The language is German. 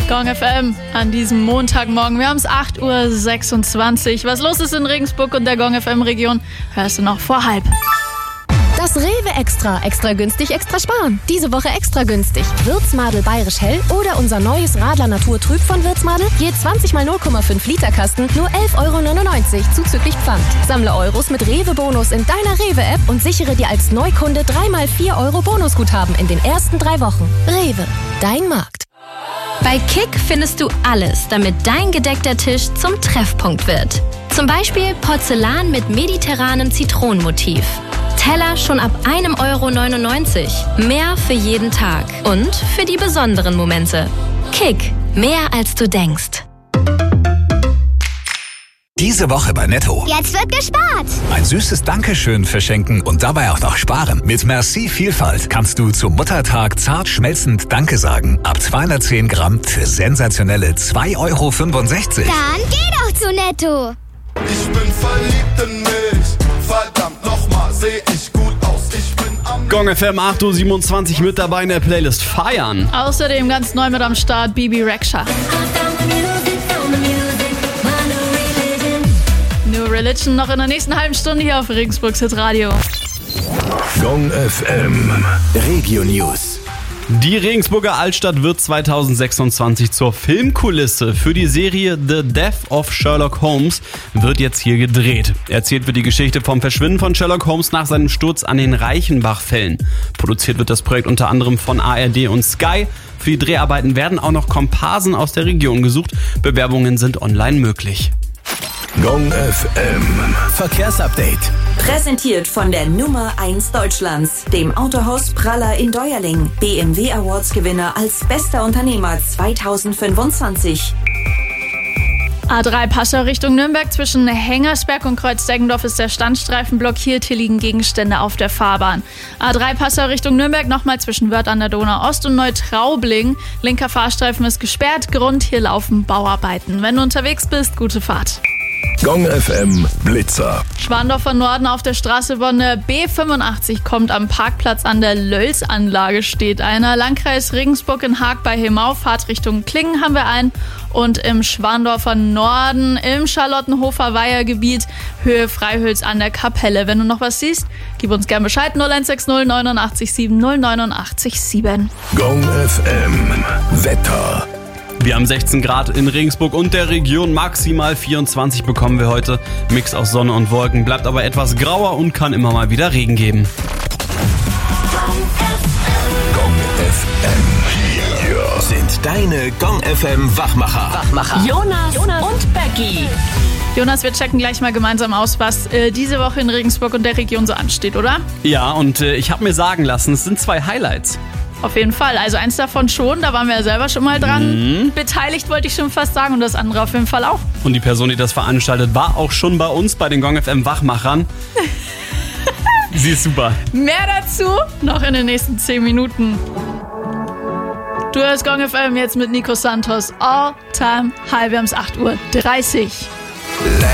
Gong FM an diesem Montagmorgen. Wir haben es 8.26 Uhr. Was los ist in Regensburg und der Gong FM Region, hörst du noch vor 12:30. Das Rewe Extra. Extra günstig, extra sparen. Diese Woche extra günstig. Würzmadel Bayerisch Hell oder unser neues Radler Naturtrüb von Würzmadel. Je 20 mal 0,5 Liter Kasten, nur 11,99 € zuzüglich Pfand. Sammle Euros mit Rewe-Bonus in deiner Rewe-App und sichere dir als Neukunde 3 mal 4 € Bonusguthaben in den ersten 3 Wochen. Rewe, dein Markt. Bei Kick findest du alles, damit dein gedeckter Tisch zum Treffpunkt wird. Zum Beispiel Porzellan mit mediterranem Zitronenmotiv. Teller schon ab 1,99 €. Mehr für jeden Tag und für die besonderen Momente. Kick, mehr als du denkst. Diese Woche bei Netto. Jetzt wird gespart. Ein süßes Dankeschön verschenken und dabei auch noch sparen. Mit Merci Vielfalt kannst du zum Muttertag zart schmelzend Danke sagen. Ab 210 Gramm für sensationelle 2,65 €. Dann geh doch zu Netto. Ich bin verliebt in mich. Verdammt nochmal, seh ich gut aus. Ich bin am Gong FM 8.27 Uhr mit dabei in der Playlist Feiern. Außerdem ganz neu mit am Start Bibi Rexha. New Religion noch in der nächsten halben Stunde hier auf Regensburgs Hitradio. Gong FM Regio News. Die Regensburger Altstadt wird 2026 zur Filmkulisse. Für die Serie The Death of Sherlock Holmes wird jetzt hier gedreht. Erzählt wird die Geschichte vom Verschwinden von Sherlock Holmes nach seinem Sturz an den Reichenbach-Fällen. Produziert wird das Projekt unter anderem von ARD und Sky. Für die Dreharbeiten werden auch noch Komparsen aus der Region gesucht. Bewerbungen sind online möglich. Gong FM Verkehrsupdate. Präsentiert von der Nummer 1 Deutschlands, dem Autohaus Praller in Deuerling. BMW Awards Gewinner als bester Unternehmer 2025. A3 Passau Richtung Nürnberg. Zwischen Hengersberg und Kreuz-Deggendorf ist der Standstreifen blockiert. Hier liegen Gegenstände auf der Fahrbahn. A3 Passau Richtung Nürnberg nochmal zwischen Wörth an der Donau Ost und Neutraubling. Linker Fahrstreifen ist gesperrt. Grund, hier laufen Bauarbeiten. Wenn du unterwegs bist, gute Fahrt. Gong FM Blitzer. Schwandorfer Norden auf der Straße von der B85 kommt am Parkplatz an der Lölz-Anlage steht einer. Landkreis Regensburg in Haag bei Hemau, Fahrt Richtung Klingen haben wir einen. Und im Schwandorfer Norden im Charlottenhofer Weihergebiet Höhe Freihülz an der Kapelle. Wenn du noch was siehst, gib uns gern Bescheid. 0160 89 7 089 7. Gong FM Wetter. Wir haben 16 Grad in Regensburg und der Region, maximal 24 bekommen wir heute. Mix aus Sonne und Wolken, bleibt aber etwas grauer und kann immer mal wieder Regen geben. Gong FM. Hier sind deine Gong FM Wachmacher. Jonas und Becky. Jonas, wir checken gleich mal gemeinsam aus, was diese Woche in Regensburg und der Region so ansteht, oder? Ja, und ich habe mir sagen lassen, es sind 2 Highlights. Auf jeden Fall. Also eins davon schon, da waren wir ja selber schon mal dran. Beteiligt wollte ich schon fast sagen und das andere auf jeden Fall auch. Und die Person, die das veranstaltet, war auch schon bei uns, bei den Gong FM Wachmachern. Sie ist super. Mehr dazu noch in den nächsten 10 Minuten. Du hörst Gong FM jetzt mit Nico Santos. All Time High. Wir haben es 8.30 Uhr.